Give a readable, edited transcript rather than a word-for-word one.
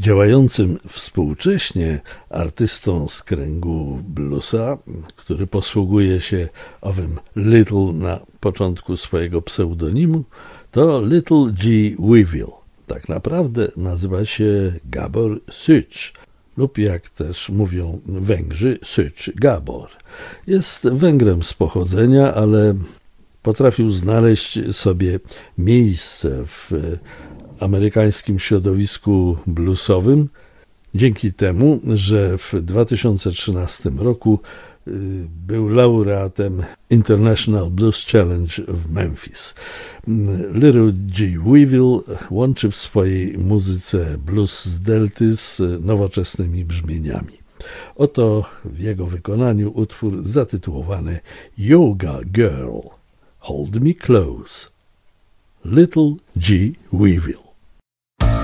Działającym współcześnie artystą z kręgu bluesa, który posługuje się owym Little na początku swojego pseudonimu, to Little G. Weevil. Tak naprawdę nazywa się Gabor Szücs lub, jak też mówią Węgrzy, Szücs Gabor. Jest Węgrem z pochodzenia, ale potrafił znaleźć sobie miejsce w amerykańskim środowisku bluesowym dzięki temu, że w 2013 roku był laureatem International Blues Challenge w Memphis. Little G. Weevil łączy w swojej muzyce blues z delty z nowoczesnymi brzmieniami. Oto w jego wykonaniu utwór zatytułowany Yoga Girl, Hold Me Close, Little G. Weevil.